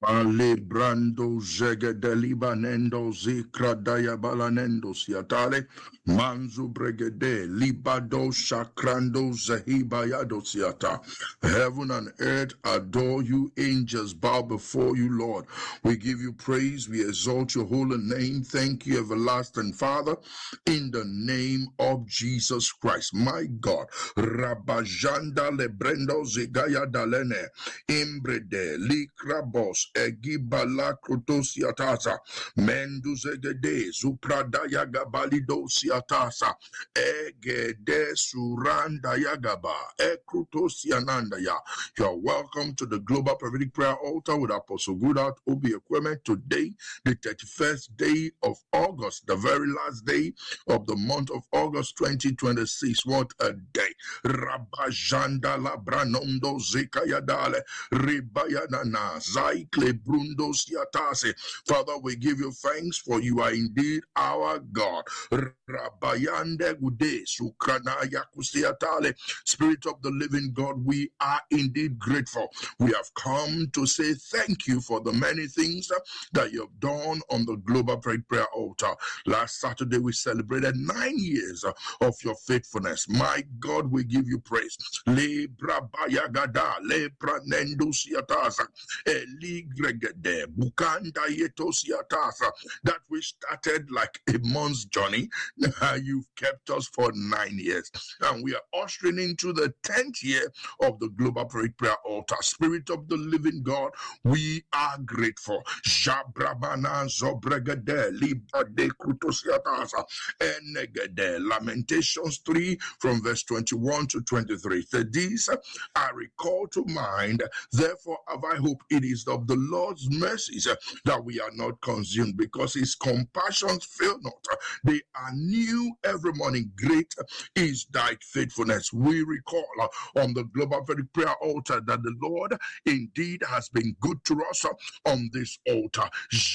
Ale brando zegede libanendo zikra daya balanendo siatale manzu bregede libado shakrando zahibayado siata. Heaven and earth adore you, angels bow before you, Lord. We give you praise, we exalt your holy name. Thank you, everlasting Father, in the name of Jesus Christ. My God, Rabajanda lebrendo zigaya dalene imbrede likrabos egibala krotosiatasa menduzegede zupradaya gabalido siatasa egede suranda yagaba ekrotosianandaya. You are welcome to the Global Prophetic Prayer Altar with Apostle Goodart Obi Equipment. Today, the 31st day of August, the very last day of the month of August 2026. What a day! Rabajanda la branondo zikayadale ribayanana zaikle brundo siatase. Father, we give you thanks, for you are indeed our God. Rabayande gude sukranaya kusiatale. Spirit of the living God, we are indeed grateful. We have come to say thank you for the many things that you have done on the Global Prayer Altar. Last Saturday, we celebrated 9 years of your faithfulness. My God, we give you praise. Le brabayagada, le pranendo siatasa, eli gregede, bukanda yeto siatasa. That we started like a month's journey. You've kept us for 9 years. And we are ushering into the 10th year of the Global Prayer Altar. Spirit of the living God, we are grateful. Jabrabana zobregede, libade krutosiatasa, enegede. Lamentations 3 from verse 21 to 23. So these I recall to mind, therefore have I hope. It is of the Lord's mercies that we are not consumed, because his compassions fail not. They are new every morning. Great is thy faithfulness. We recall on the Global Prayer Altar that the Lord indeed has been good to us on this altar.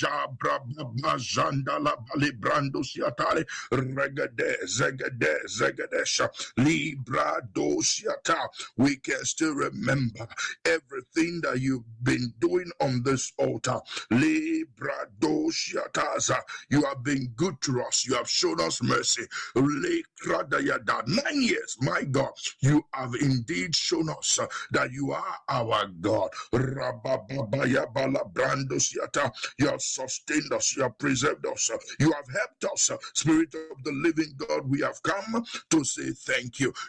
We can still remember everything that you've been doing on this altar. You have been good to us. You have shown us mercy. 9 years, my God, you have indeed shown us that you are our God. You have sustained us. You have preserved us. You have helped us. Spirit of the living God, we have come to say thank you.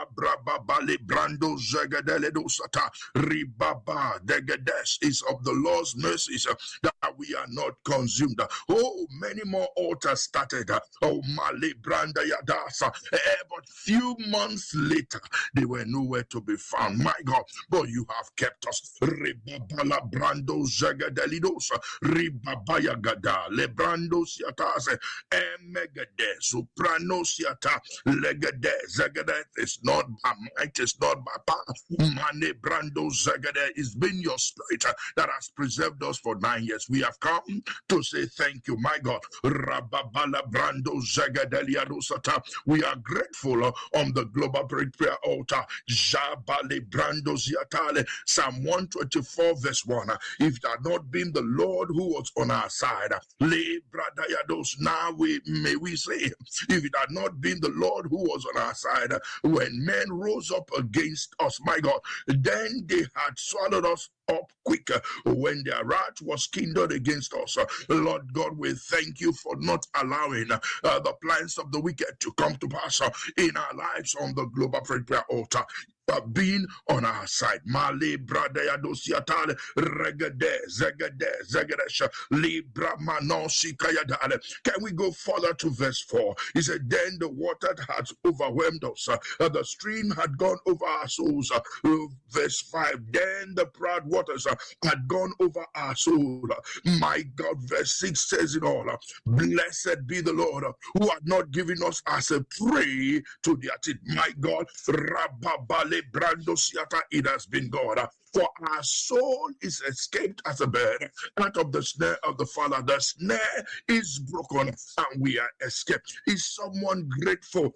Is of the Lord's mercies that we are not consumed. Oh, many more altars started. Oh, Male Branda Yadasa. But few months later, they were nowhere to be found. My God, but you have kept us. Ribabala Brando Zagadalidosa. Ribabaya Gada. Lebrando Siatase. Emegade. Soprano Siata. Legade. Zagade. It's not by might, it's not by power. Mane Brando Zagade. It's been your spirit that has preserved us for 9 years. We have come to say thank you, my God. Rababala Brando Zagadeliadosata. We are grateful on the Global Prayer Altar. Jabale Brando Ziatale. Psalm 124 verse 1. If it had not been the Lord who was on our side, Le Bradayados. Now may we say, if it had not been the Lord who was on our side, when men rose up against us, my God, then they had swallowed us up quick when their wrath was kindled against us. Lord God, we thank you for not allowing the plans of the wicked to come to pass in our lives on the Global Prayer Altar. Being on our side. Male Bradaya Dosiatale Regade Zegade Zegadesha Libra Manosi Kayadale. Can we go further to verse 4? He said, then the water had overwhelmed us, the stream had gone over our souls. Verse 5, then the proud waters had gone over our soul. My God, verse 6 says it all. Blessed be the Lord who had not given us as a prey to their teeth. My God, Rababale Brando Siata, it has been God For our soul is escaped as a bird out of the snare of the fowler. The snare is broken and we are escaped. Is someone grateful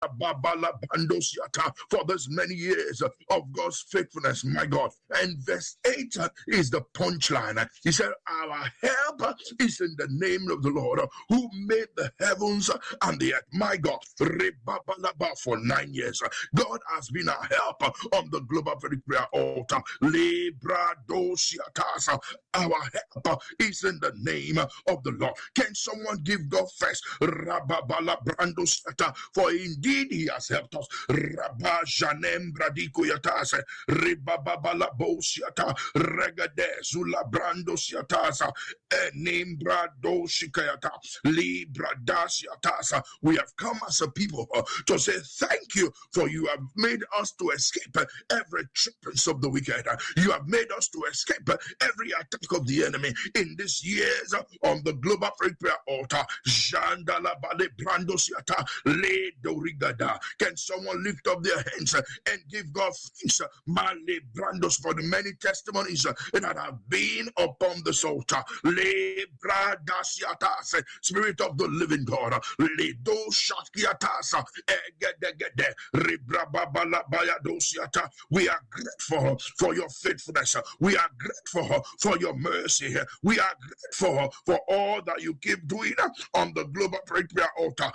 for this many years of God's faithfulness, my God? And verse 8 is the punchline. He said, our help is in the name of the Lord who made the heavens and the earth. My God, for 9 years, God has been our help on the Global Prayer Altar. Our help is in the name of the Lord. Can someone give God thanks? For indeed he has helped us. We have come as a people to say thank you, for you have made us to escape every trippings of the wicked. You have made us to escape every attack of the enemy in these years on the Global Prayer Altar. Can someone lift up their hands and give God thanks for the many testimonies that have been upon this altar? Spirit of the living God, we are grateful for your faithfulness. We are grateful for your mercy. We are grateful for all that you keep doing on the Global Prayer Altar.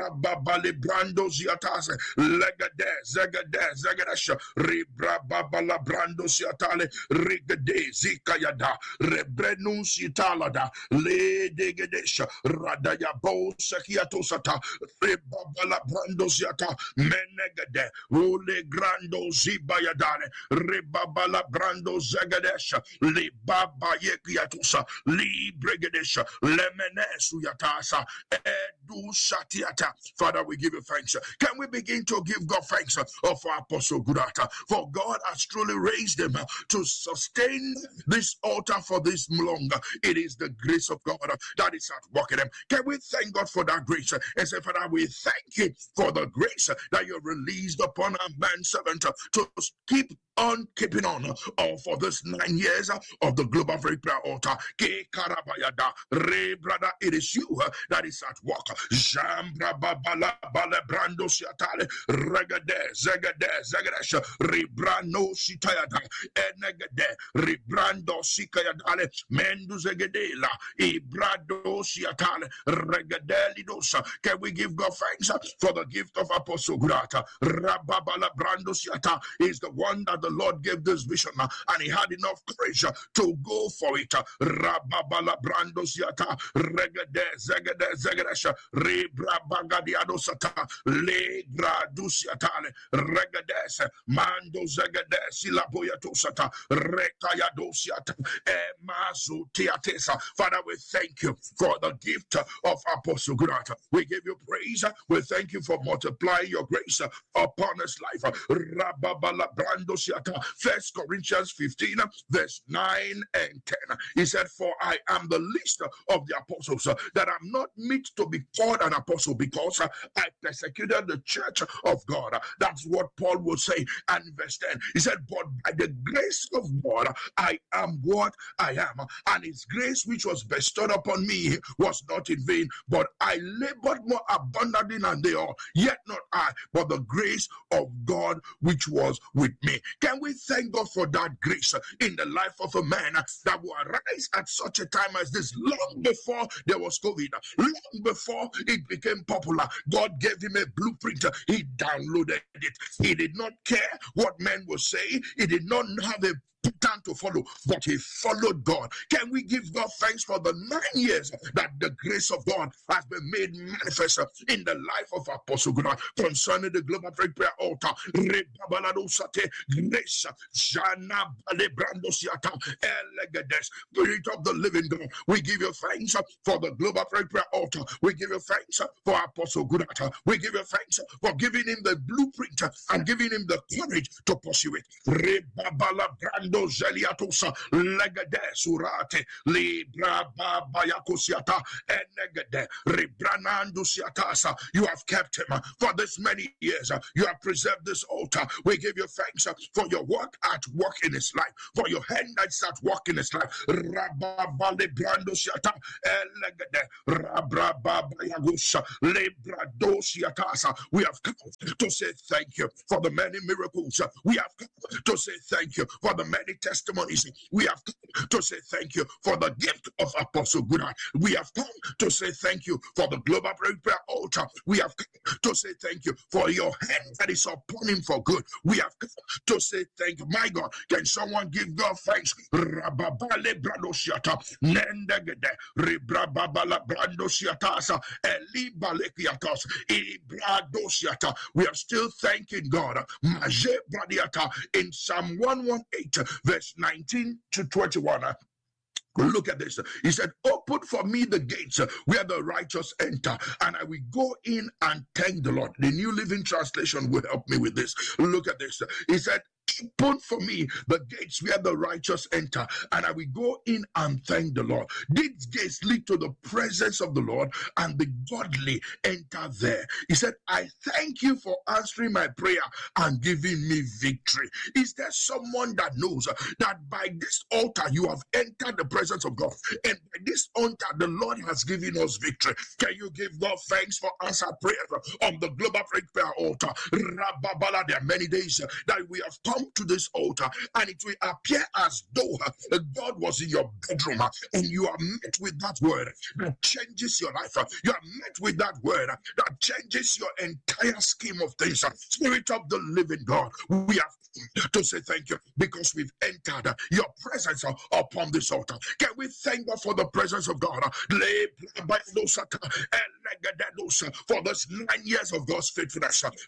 Radaya bo sekiatosata rebabala brandosiata menegade ole grando zibayadane rebabala brando zagadesha libaba yekiatusa libregedesha lemenesu yatasa edu satiata. Father, we give you thanks. Can we begin to give God thanks for Apostle Gurata? For God has truly raised him to sustain this altar for this long. It is the grace of God that is at work in him. Can we thank God for that grace and say, Father, we thank you for the grace that you released upon our manservant to keep on keeping on for this 9 years of the Global Prayer Altar. Brother, it is you that is at work. Jambra babala bale brando siatale regade zegade zegadesh ribrano sitayada enegade ribrando sikayadale mendu zegedela ibrado siatale regadeli dosa. Can we give God thanks for the gift of Apostle Gurata? Rababala brando siata is the one that the Lord gave this vision and he had enough courage to go for it. Rababala brando siata regade zegade zegadesh ribrabagadiado sata le gradusiatale regades mando zegades laboyato sata rekayadosiata emazu tiatesa. Father, we thank you for the gift of Apostle Gurata. We give you praise. We thank you for multiplying your grace upon his life. Rababala brandosiata. 1 Corinthians 15 verse 9 and 10. He said, for I am the least of the apostles, that I'm not meet to be called an apostle, because I persecuted the church of God. That's what Paul would say. And verse 10, he said, but by the grace of God, I am what I am. And his grace which was bestowed upon me was not in vain, but I labored more abundantly than they all. Yet not I, but the grace of God which was with me. Can we thank God for that grace in the life of a man that will arise at such a time as this, long before there was COVID, long before it became popular? God gave him a blueprint. He downloaded it. He did not care what men were saying. He did not have a pattern to follow, but he followed God. Can we give God thanks for the 9 years that the grace of God has been made manifest in the life of Apostle Gunnar concerning the Global Prayer Altar? Spirit of the living God, we give you thanks for the Global Prayer Altar. We give you thanks for Apostle Gunnar. We give you thanks for giving him the blueprint and giving him the courage to pursue it. zeliatosa legede surate libra babayakosiata enegede ribranando siatasa. You have kept him for this many years. You have preserved this altar. We give you thanks for your work in his life, for your hand that's at work in his life. Rababale brando siata elegede rabrababayagusa lebrado siatasa. We have come to say thank you for the many miracles. We have come to say thank you for the many testimonies. We have come to say thank you for the gift of Apostle Goodheart. We have come to say thank you for the Global Prayer Altar. We have come to say thank you for your hand that is upon him for good. We have come to say thank you. My God, can someone give God thanks? Rababale bradosiata nendegede ribrababala brandosiatasa elibalekiatas ibradosiata. We are still thanking God. Maje bradiata in Psalm 118 verse 19 to 21. Look at this. He said, open for me the gates where the righteous enter, and I will go in and thank the Lord. The New Living Translation will help me with this. Look at this. He said, open for me the gates where the righteous enter, and I will go in and thank the Lord. These gates lead to the presence of the Lord, and the godly enter there. He said, I thank you for answering my prayer and giving me victory. Is there someone that knows that by this altar you have entered the presence of God, and by this altar the Lord has given us victory? Can you give God thanks for answered prayers on the Global Prayer Altar? Rababala, there are many days that we have come to this altar, and it will appear as though God was in your bedroom, and you are met with that word that changes your life. You are met with that word that changes your entire scheme of things. Spirit of the living God, we have to say thank you because we've entered your presence upon this altar. Can we thank God for the presence of God? For this 9 years of God's faithfulness on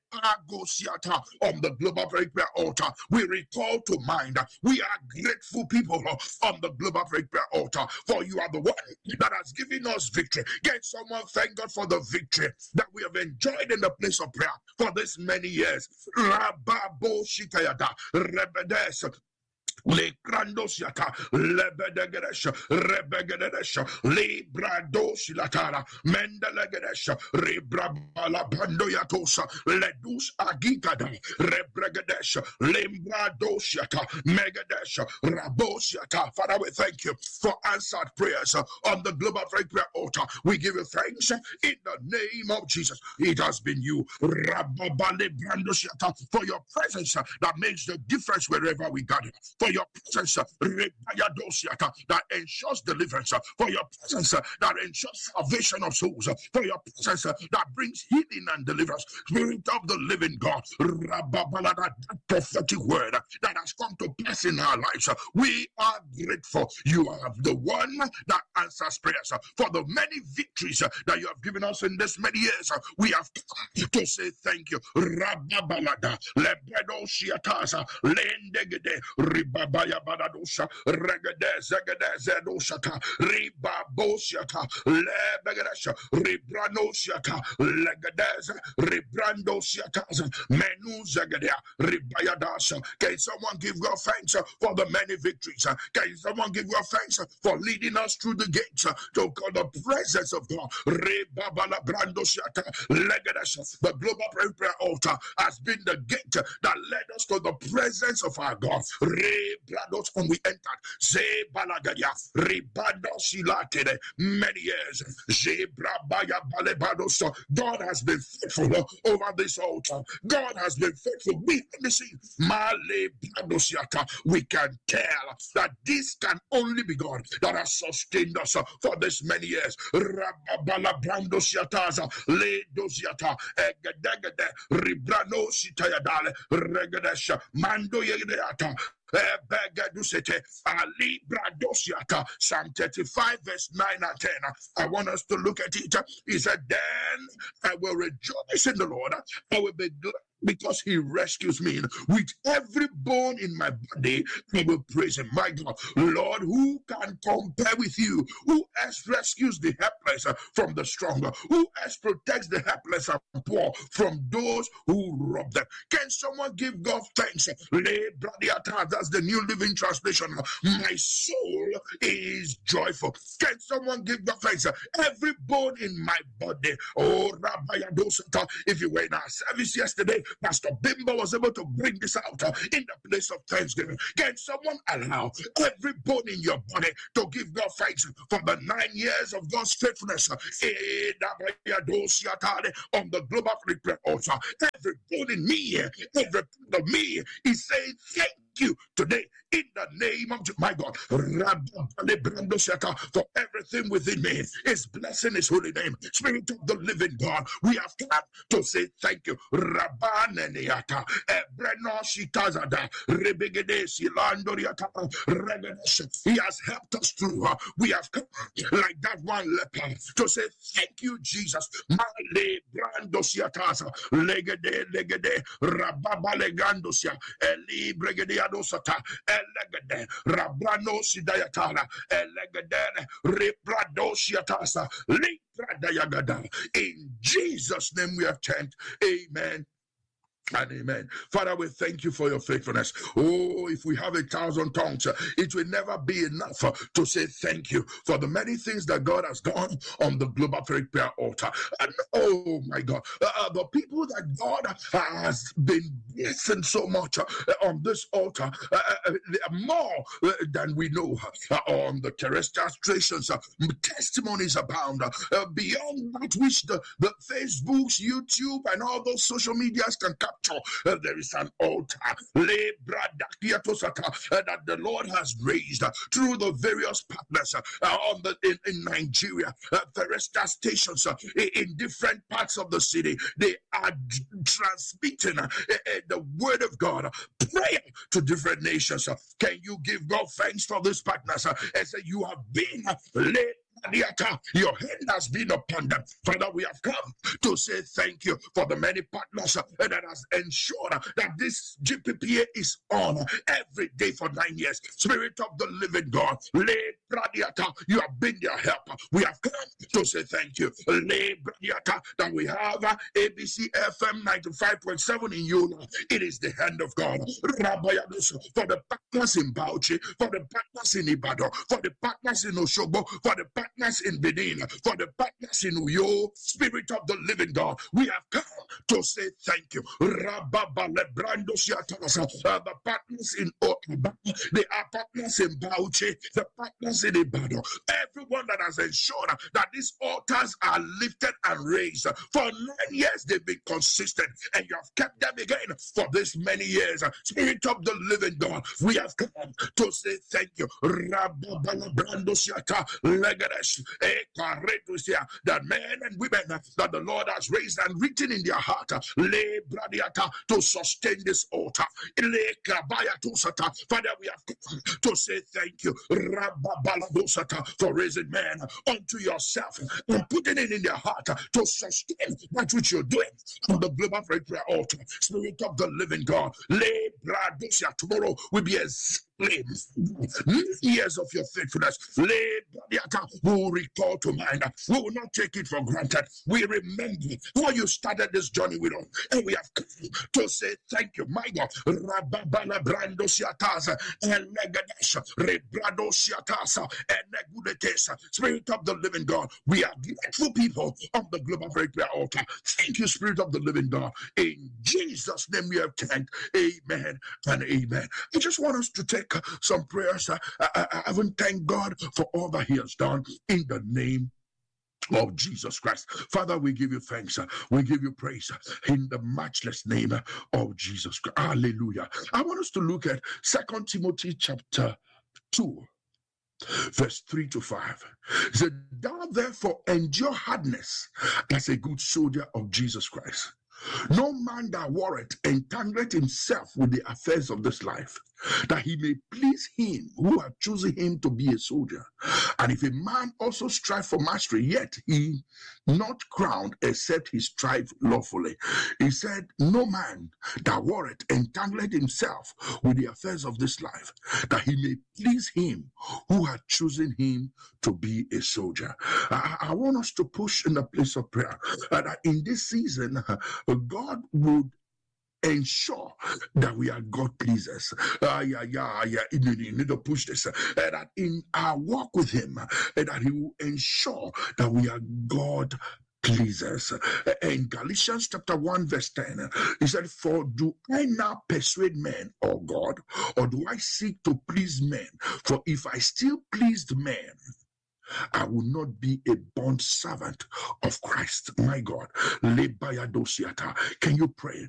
the Global Prayer Altar, we recall to mind we are grateful people on the Global Prayer Altar, for you are the one that has given us victory. Can someone thank God for the victory that we have enjoyed in the place of prayer for this many years? Rababo Shikayada Rebedes Le Grandosiata, Lebedegeresh, Rebegeresh, Librados Latara, Mendelegeresh, Ribrabala Bandoyatosa, Ledus Agikada, Rebregedesh, Limbradosiata, Megadesh, Rabosiata. Father, we thank you for answered prayers on the Global Prayer Altar. We give you thanks in the name of Jesus. It has been you, Rababale Brandosiata, for your presence that makes the difference wherever we gather. For your presence that ensures deliverance, for your presence that ensures salvation of souls, for your presence that brings healing and deliverance. Spirit of the living God, that prophetic word that has come to pass in our lives, we are grateful. You are the one that answers prayers. For the many victories that you have given us in this many years, we have to say thank you. Rababalada, Lebredo Shiatasa, Lendegede, Ribabaya Badadosha, Regade, Zegade, Zedoshata, Ribabosiata, Lebegadesha, Ribranosiata, Legadez, Ribrandosiatas, Menu Zegadea, Ribayadasa. Can someone give God thanks for the many victories? Can someone give God thanks for leading us through the gates to call the presence of God? Ribabala Brandosiata, Legadesha. The Global Prayer Altar has been the gate that led us to the presence of our God. Rebrados, when we entered Zebalagadia, Ribadosilatede, many years. Zebrabaya Balebados. God has been faithful over this altar. God has been faithful. We see Malebradosiata. We can tell that this can only be God that has sustained us for this many years. Rababala Brandosiataza, Le Dosiata, Egedegede, Ribranositayadale, Regadesha, Mando Yedeata. Psalm 35 verse 9 and 10. I want us to look at it. He said, then I will rejoice in the Lord. I will be glad because he rescues me. With every bone in my body, I will praise him. My God, Lord, who can compare with you? Who else rescues the helpless from the stronger? Who else protects the helpless and poor from those who rob them? Can someone give God thanks? That's the New Living Translation. My soul is joyful. Can someone give God thanks? Every bone in my body. Oh, Rabbi Adosata, if you were in our service yesterday, Pastor Bimbo was able to bring this out in the place of thanksgiving. Can someone allow every bone in your body to give God thanks for the 9 years of God's faithfulness on the global prayer altar? Every bone in me, every part of me is saying thank you today in the name of my God. For everything within me is blessing his holy name. Spirit of the living God, we have come to say thank you. He has helped us through. We have come like that one leper to say thank you, Jesus. Rabrano Sidayatala, Elegade, Repradosiatasa, Lipradayagada. In Jesus' name we have chant. Amen. And amen. Father, we thank you for your faithfulness. Oh, if we have 1,000 tongues, it will never be enough to say thank you for the many things that God has done on the global prayer altar. And oh my God, the people that God has been blessing so much on this altar, more than we know on the terrestrial stations. Testimonies abound beyond that which the Facebooks, YouTube, and all those social medias can capture. There is an altar that the Lord has raised through the various partners in Nigeria, terrestrial stations in different parts of the city. They are transmitting the word of God, prayer to different nations. Can you give God thanks for these partners? And say you have been led. Your hand has been upon them. Father, we have come to say thank you for the many partners that has ensured that this GPPA is on every day for 9 years. Spirit of the living God, you have been their helper. We have come to say thank you. That we have ABC FM 95.7 in Yola. It is the hand of God. For the partners in Bauchi, for the partners in Ibadan, for the partners in Oshobo, for the partners in Benin, for the partners in Uyo, Spirit of the living God, we have come to say thank you. The partners in Okiba, they are partners in Bauchi, the partners in Ibadan, everyone that has ensured that these altars are lifted and raised. For 9 years they've been consistent, and you have kept them again for this many years. Spirit of the living God, we have come to say thank you. That men and women that the Lord has raised and written in their heart to sustain this altar. Father, we have come to say thank you for raising men unto yourself and putting it in their heart to sustain that which you're doing on the global prayer altar. Spirit of the living God, tomorrow will be years of your faithfulness. We will recall to mind. We will not take it for granted. We remember how you started this journey with us, and we have come to say thank you, my God. Spirit of the living God, we are grateful people of the global prayer altar. Thank you, Spirit of the living God. In Jesus' name we have thanked. Amen and amen. I just want us to take some prayers. I haven't thanked God for all that he has done in the name of Jesus Christ. Father, we give you thanks. We give you praise in the matchless name of Jesus Christ. Hallelujah. I want us to look at 2 Timothy chapter 2. Verse 3-5. It said, thou therefore endure hardness as a good soldier of Jesus Christ. No man that warreth entangleth himself with the affairs of this life, that he may please him who hath chosen him to be a soldier. And if a man also strive for mastery, yet he not crowned except he strive lawfully. He said, no man that warreth entangled himself with the affairs of this life, that he may please him who had chosen him to be a soldier. I want us to push in the place of prayer that in this season, God would ensure that we are God pleasers. You need to push this. That in our walk with Him, that He will ensure that we are God pleasers. In Galatians chapter 1 verse 10, he said, for do I now persuade men, or God, or do I seek to please men? For if I still pleased men, I will not be a bond servant of Christ. My God. Can you pray?